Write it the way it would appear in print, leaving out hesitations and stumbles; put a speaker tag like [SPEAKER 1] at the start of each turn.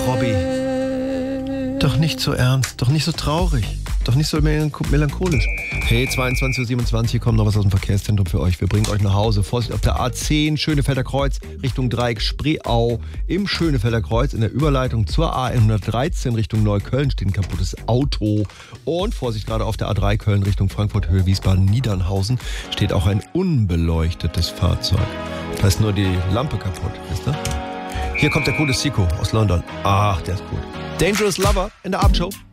[SPEAKER 1] Robby. Doch nicht so ernst, doch nicht so traurig, doch nicht so melancholisch. Hey, 22.27 Uhr, hier kommt noch was aus dem Verkehrszentrum für euch. Wir bringen euch nach Hause. Vorsicht auf der A10, Schönefelder Kreuz, Richtung Dreieck Spreeau. Im Schönefelder Kreuz in der Überleitung zur A113 Richtung Neukölln steht ein kaputtes Auto. Und Vorsicht, gerade auf der A3 Köln Richtung Frankfurt, Höhe Wiesbaden, Niedernhausen steht auch ein unbeleuchtetes Fahrzeug. Da ist nur die Lampe kaputt, wisst ihr? Hier kommt der coole Siko aus London. Ach, der ist gut. Dangerous Lover in der Abendshow.